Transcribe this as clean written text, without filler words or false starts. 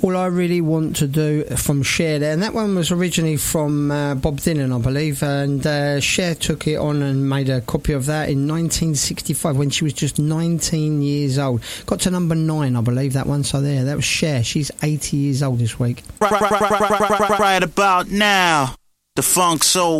All I Really Want to Do from Cher there, and that one was originally from Bob Dylan, I believe, and Cher took it on and made a copy of that in 1965 when she was just 19 years old. Got to number 9, I believe, that one. So there, that was Cher. She's 80 years old this week. Right about now, the Funk Soul